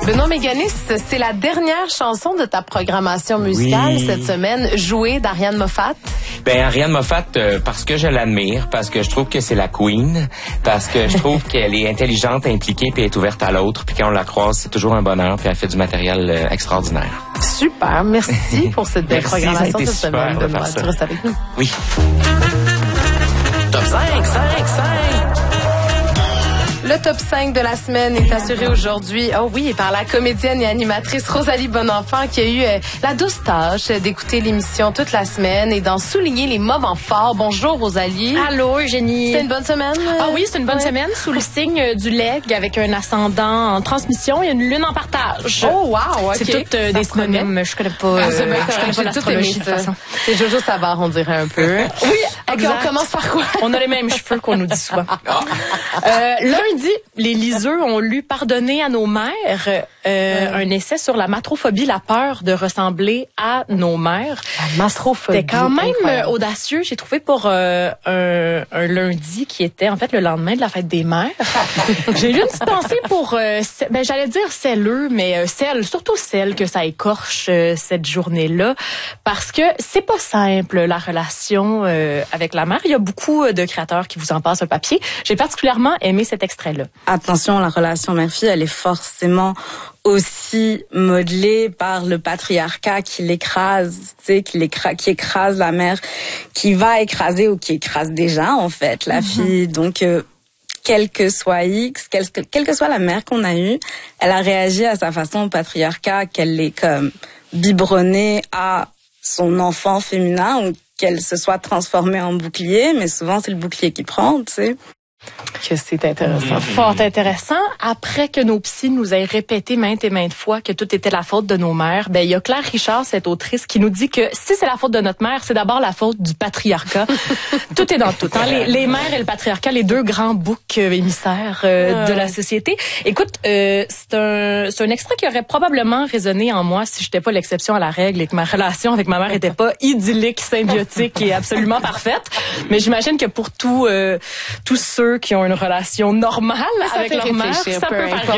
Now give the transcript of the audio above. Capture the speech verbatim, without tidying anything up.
Benoît Méganis, c'est la dernière chanson de ta programmation musicale oui. cette semaine, jouée d'Ariane Moffat. Ben Ariane Moffat, euh, parce que je l'admire, parce que je trouve que c'est la queen, parce que je trouve qu'elle est intelligente, impliquée, puis elle est ouverte à l'autre, puis quand on la croise, c'est toujours un bonheur, puis elle fait du matériel euh, extraordinaire. Super, merci pour cette belle Merci, programmation cette super semaine, de Benoît. faire ça. Tu restes avec nous. Oui. Top cinq, cinq, cinq. Le top cinq de la semaine est assuré aujourd'hui, oh oui, par la comédienne et animatrice Rosalie Bonenfant qui a eu euh, la douce tâche d'écouter l'émission toute la semaine et d'en souligner les moments forts. Bonjour Rosalie. Allô Eugénie. C'était une bonne semaine? Ah oui, c'est une bonne ouais. semaine sous le signe du leg avec un ascendant en transmission et une lune en partage. Oh wow, ok. C'est toutes euh, des synonymes. Je connais pas. Ah, c'est euh, bien, je connais j'ai pas tout aimé l'astrologie de toute ça. façon. C'est Jojo Savard, on dirait un peu. Oui, Ok, exact. on commence par quoi? On a les mêmes cheveux qu'on nous dit souvent. Euh, lundi, les liseux ont lu Pardonner à nos mères, euh, un essai sur la matrophobie, la peur de ressembler à nos mères. La matrophobie. C'était quand même incroyable. audacieux, j'ai trouvé, pour euh, un, un lundi qui était en fait le lendemain de la fête des mères. J'ai eu une petite pensée pour, euh, ben j'allais dire celleux, mais euh, celle, surtout celle que ça écorche euh, cette journée-là, parce que c'est pas simple la relation euh, avec la mère. Il y a beaucoup de créateurs qui vous en passent un papier. J'ai particulièrement aimé cet extrait-là. Attention, la relation mère-fille, elle est forcément aussi modelée par le patriarcat qui l'écrase, tu sais, qui l'écrase, qui écrase la mère, qui va écraser ou qui écrase déjà en fait la mm-hmm. fille. Donc euh, quel que soit X, quelle que, quelle que soit la mère qu'on a eue, elle a réagi à sa façon au patriarcat, qu'elle l'ait comme biberonnée à son enfant féminin ou qu'elle se soit transformée en bouclier, mais souvent c'est le bouclier qui prend, tu sais. Que c'est intéressant. Fort intéressant. Après que nos psys nous aient répété maintes et maintes fois que tout était la faute de nos mères, ben il y a Claire Richard, cette autrice, qui nous dit que si c'est la faute de notre mère, c'est d'abord la faute du patriarcat. Tout est dans tout. Hein? Les, les mères et le patriarcat, les deux grands boucs émissaires euh, de la société. Écoute, euh, c'est un c'est un extrait qui aurait probablement résonné en moi si j'étais pas l'exception à la règle et que ma relation avec ma mère était pas idyllique, symbiotique et absolument parfaite. Mais j'imagine que pour tous euh, tous ceux qui ont une relation normale ça avec leur mère, ça peut faire